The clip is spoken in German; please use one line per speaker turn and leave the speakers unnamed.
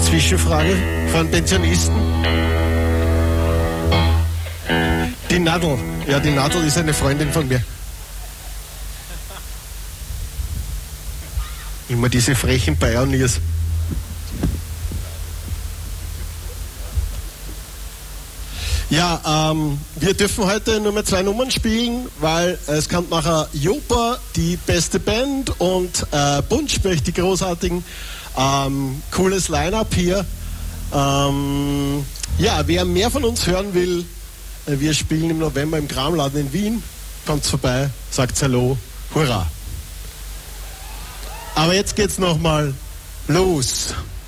Zwischenfrage von Pensionisten. Die Nadel. Ja, die Nadel ist eine Freundin von mir. Immer diese frechen Pioneers. Ja, wir dürfen heute nur mehr 2 Nummern spielen, weil es kommt nachher Jopa, die beste Band, und Buntspecht, die großartigen. Cooles Line-Up hier. Ja, wer mehr von uns hören will, wir spielen im November im Kramladen in Wien. Kommt vorbei, sagt Hallo, hurra. Aber jetzt geht's nochmal los.